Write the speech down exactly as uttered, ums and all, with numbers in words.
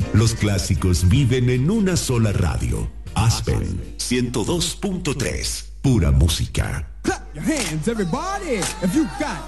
Los clásicos viven en una sola radio. Aspen ciento dos punto tres. Pura música. Clap your hands, everybody, if you got